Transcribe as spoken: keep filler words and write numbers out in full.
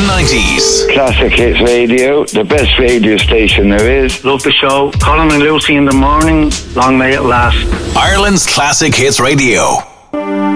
nineties. Classic Hits Radio, the best radio station there is. Love the show. Colin and Lucy in the morning. Long may it last. Ireland's Classic Hits Radio.